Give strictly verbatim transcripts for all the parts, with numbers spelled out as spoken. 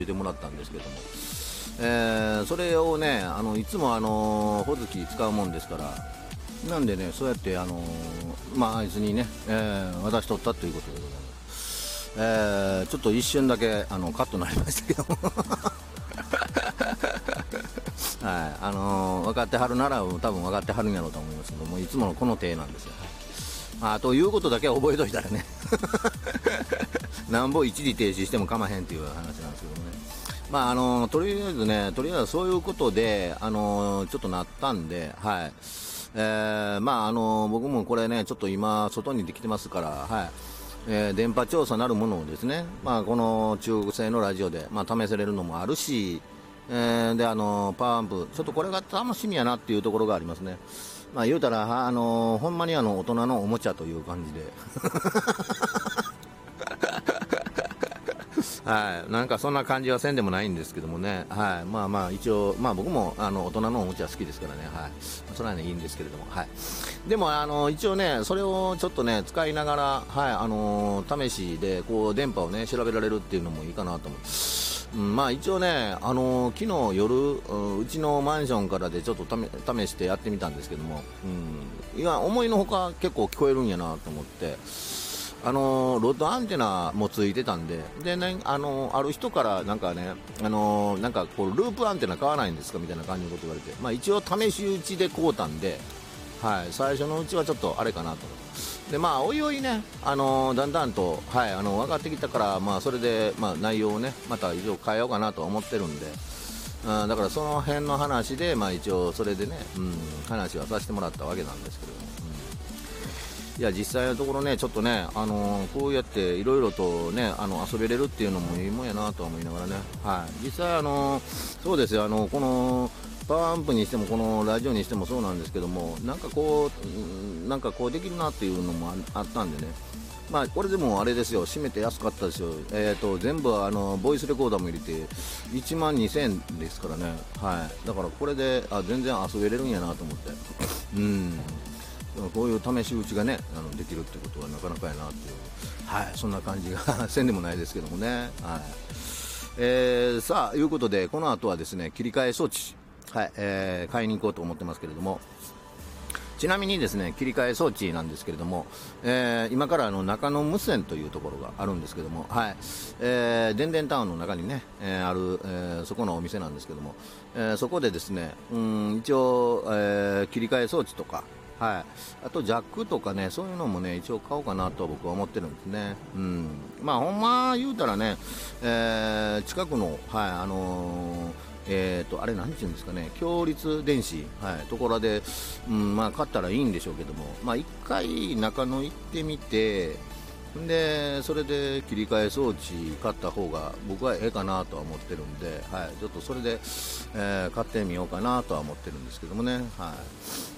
てもらったんですけども、えー、それをねあのいつもあのほずき使うもんですから、なんでねそうやってあのまああいつにね、えー、渡しとったということでございます。えー、ちょっと一瞬だけあのカットになりましたけどもはい、あのー、分かってはるなら多分分かってはるんやろうと思いますけども、いつものこの手なんですよ。あということだけは覚えといたらねなんぼ一時停止してもかまへんっていう話なんですけどもね、まああのー、とりあえずねとりあえずそういうことで、あのー、ちょっとなったんで、はい、えー、まああのー、僕もこれねちょっと今外にできてますから、はい、えー、電波調査なるものをですね、まあ、この中国製のラジオで、まあ、試せれるのもあるし、えー、であのパワーアンプちょっとこれが楽しみやなっていうところがありますね。まあ、言うたらあのほんまにあの大人のおもちゃという感じではい、なんかそんな感じはせんでもないんですけどもね、はい、まあまあ一応、まあ、僕もあの大人のおもちゃ好きですからね、はい、それはねいいんですけれども、はい、でもあの一応ねそれをちょっとね使いながら、はい、あの試しでこう電波をね調べられるっていうのもいいかなと思って、うん、まあ一応ね、あの昨日夜、うん、うちのマンションからでちょっと試してやってみたんですけども、うん、いや思いのほか結構聞こえるんやなと思って、あのロッドアンテナもついてたんで、でね、あのある人からなんかね、あのなんかこうループアンテナ買わないんですかみたいな感じのこと言われて、まあ一応試し打ちで買うたんで、はい、最初のうちはちょっとあれかなと思って、でまあおいおいね、あのだんだんと、はい、あの分かってきたから、まあそれで、まあ、内容をねまた以上変えようかなと思ってるんで、うん、だからその辺の話で、まあ一応それでね、うん、話はさせてもらったわけなんですけれども、いや実際のところねちょっとね、あのー、こうやっていろいろとねあの遊べれるっていうのもいいもんやなと思いながらね、はい、実際あのー、そうですよ、あのこのパワーアンプにしてもこのラジオにしてもそうなんですけども、なんかこうなんかこうできるなっていうのも あ, あったんでね、まあこれでもあれですよ、締めて安かったですよ、えーと全部あのボイスレコーダーも入れていちまんにせんえんですからね、はい、だからこれであ全然遊べれるんやなと思ってうんこういう試し打ちがねあのできるってことはなかなかやなっていう、はい、そんな感じがせんでもないですけどもね、はい、えー、さあいうことでこの後はですね切り替え装置、はいえー、買いに行こうと思ってますけれども、ちなみにですね切り替え装置なんですけれども、えー、今からあの中野無線というところがあるんですけども、はいえー、電電タウンの中にね、えー、ある、えー、そこのお店なんですけども、えー、そこでですねうん一応、えー、切り替え装置とか、はい、あとジャックとかねそういうのもね一応買おうかなと僕は思ってるんですね。うんまあほんま言うたらね、えー、近くのはいあのーえー、とあれ何て言うんですかね、強立電子、はい、ところで、うんまあ、買ったらいいんでしょうけども、まあ、いっかい中野行ってみて、でそれで切り替え装置買った方が僕はええかなとは思ってるんで、はい、ちょっとそれで、えー、買ってみようかなとは思ってるんですけどもね、はい、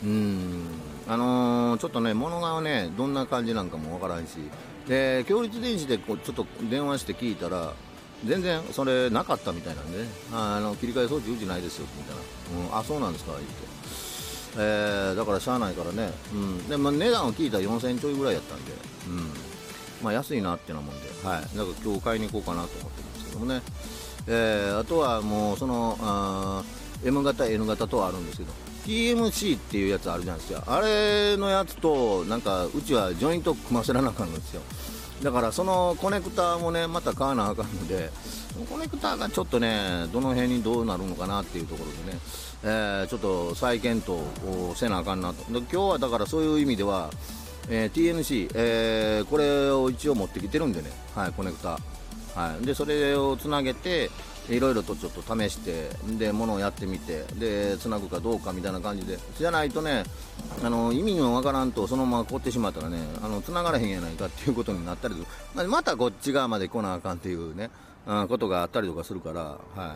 うんあのー、ちょっとね物がねどんな感じなんかもわからんし、で強立電子でこうちょっと電話して聞いたら全然それなかったみたいなんでね、あの切り替え装置うちないですよみたいな、うん、あそうなんですか言って、えー、だからしゃあないからね、うんでまあ、値段を聞いたらよんせんえんちょいぐらいやったんで、うんまあ、安いなってなもんで、はい、だから今日買いに行こうかなと思ってるんですけどもね、えー、あとはもうそのあ エム 型 N 型とはあるんですけど ティーエムシー っていうやつあるじゃないですか、あれのやつとなんかうちはジョイント組ませらなあかんのですよ。だからそのコネクターもねまた買わなあかんので、コネクターがちょっとねどの辺にどうなるのかなっていうところでね、えー、ちょっと再検討をせなあかんなと。で今日はだからそういう意味では、えー、ティーエヌシー、えー、これを一応持ってきてるんでね、はい、コネクター、はい、でそれをつなげていろいろとちょっと試してで物をやってみてでつなぐかどうかみたいな感じで、じゃないとねあの意味のわからんとそのまま凍ってしまったらねあの繋がらへんやないかっていうことになったりする、まあ、またこっち側まで来なあかんっていうね、うん、ことがあったりとかするから、はい、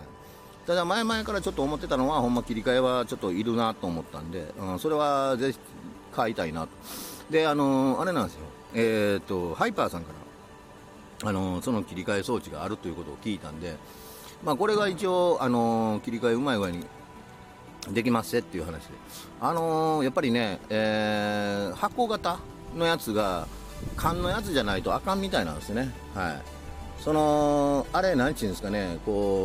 ただ前々からちょっと思ってたのはほんま切り替えはちょっといるなと思ったんで、うん、それはぜひ買いたいなと。であのー、あれなんですよ、えー、とハイパーさんからあのー、その切り替え装置があるということを聞いたんで、まあ、これが一応、あのー、切り替えうまい具合にできますっていう話で、あのー、やっぱりね、えー、箱型のやつが缶のやつじゃないとあかんみたいなんですね、はい、 そのあれなんちゅうんですかね、こう